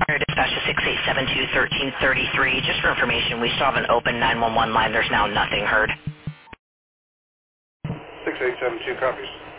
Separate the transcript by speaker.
Speaker 1: Fire dispatch to 6872-1333. Just for information, we still have an open 911 line. There's now nothing heard.
Speaker 2: 6872 copies.